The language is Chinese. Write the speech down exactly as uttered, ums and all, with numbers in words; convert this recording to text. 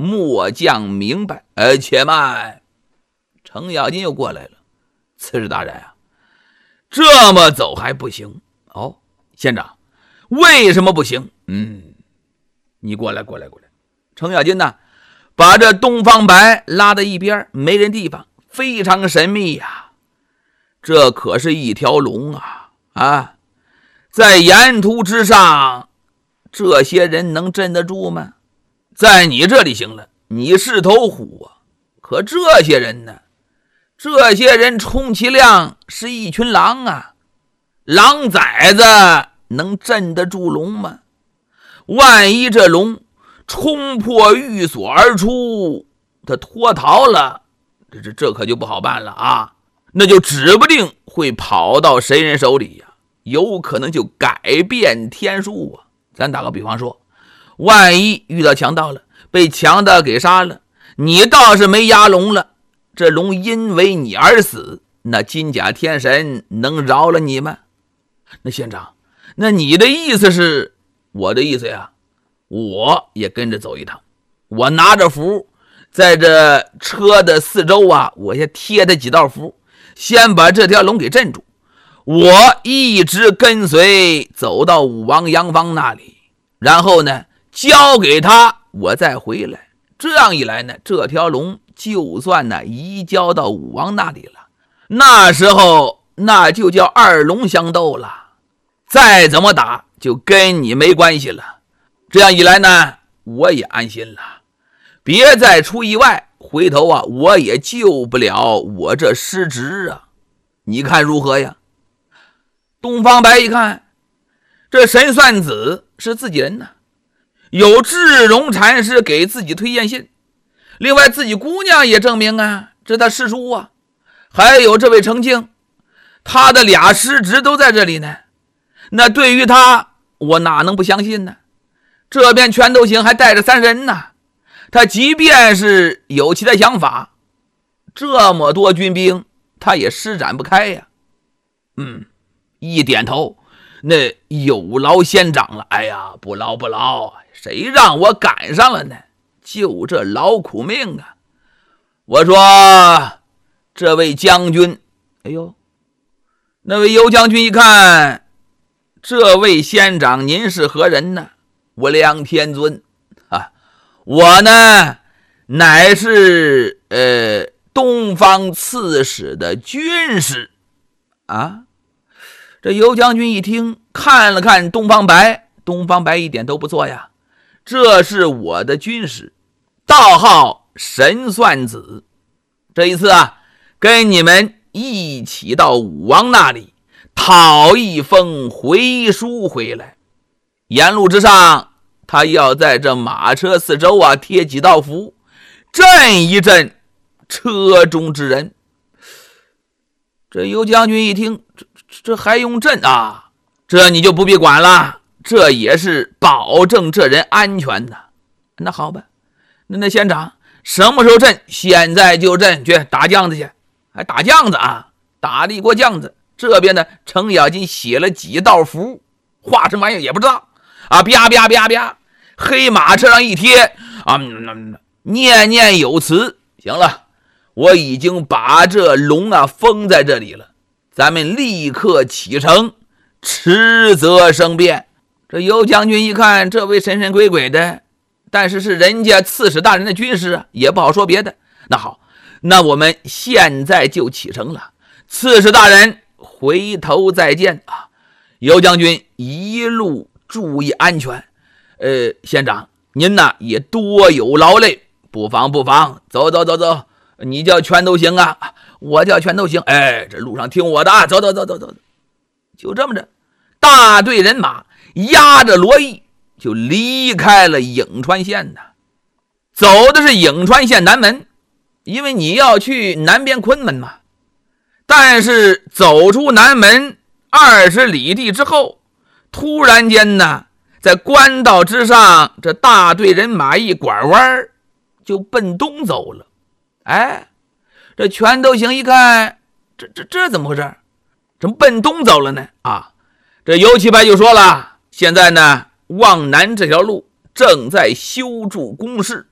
末将明白。呃，且慢，程咬金又过来了。刺史大人啊，这么走还不行哦。县长，为什么不行？嗯，你过来，过来，过来。程咬金呢，把这东方白拉到一边，没人地方，非常神秘呀、啊。这可是一条龙啊啊！在沿途之上，这些人能镇得住吗？在你这里行了，你是头虎啊。可这些人呢？这些人充其量是一群狼啊，狼崽子能镇得住龙吗？万一这龙冲破寓所而出，他脱逃了，这这这可就不好办了啊！那就指不定会跑到谁人手里呀、啊，有可能就改变天数啊。咱打个比方说，万一遇到强盗了，被强盗给杀了，你倒是没压龙了，这龙因为你而死，那金甲天神能饶了你吗？那县长，那你的意思是？我的意思呀，我也跟着走一趟，我拿着符，在这车的四周啊，我先贴他几道符，先把这条龙给镇住，我一直跟随走到武王杨方那里，然后呢交给他，我再回来。这样一来呢，这条龙就算呢移交到武王那里了，那时候那就叫二龙相斗了，再怎么打就跟你没关系了。这样一来呢，我也安心了，别再出意外，回头啊我也救不了我这失职啊，你看如何呀？东方白一看，这神算子是自己人呢，有智荣禅师给自己推荐信，另外自己姑娘也证明啊，这他师叔啊，还有这位程庆，他的俩师侄都在这里呢。那对于他，我哪能不相信呢？这边全都行，还带着三人呢，他即便是有其他想法，这么多军兵他也施展不开呀。嗯，一点头，那有劳县长了。哎呀，不劳不劳，谁让我赶上了呢？就这劳苦命啊！我说，这位将军，哎呦，那位尤将军一看，这位县长您是何人呢？我梁天尊啊，我呢乃是呃东方刺史的军师啊。这尤将军一听，看了看东方白，东方白一点都不错呀，这是我的军师，道号神算子。这一次啊，跟你们一起到武王那里讨一封回书回来，沿路之上他要在这马车四周啊贴几道符，震一震车中之人。这尤将军一听，这这还用震啊？这你就不必管了，这也是保证这人安全的。那好吧，那那县长什么时候震？现在就震，去打酱子去。还打酱子啊？打了一锅酱子。这边呢，程咬金写了几道符，画什么玩意也不知道啊，啪啪啪啪，黑马车上一贴啊、嗯，念念有词。行了，我已经把这龙啊封在这里了，咱们立刻启程，迟则生变。这尤将军一看，这位神神鬼鬼的，但是是人家刺史大人的军师，也不好说别的。那好，那我们现在就启程了，刺史大人回头再见啊！尤将军一路注意安全。呃，县长您呢也多有劳累，不妨不妨，走走走走，你叫全都行啊，我叫全都行。哎，这路上听我的啊，走走走走走。就这么着，大队人马压着罗毅就离开了颍川县呢，走的是颍川县南门，因为你要去南边昆门嘛。但是走出南门二十里地之后，突然间呢，在官道之上，这大队人马一拐弯就奔东走了。哎，这全都行一看，这这这怎么回事？怎么奔东走了呢？啊，这尤其白就说了，现在呢，往南这条路正在修筑工事，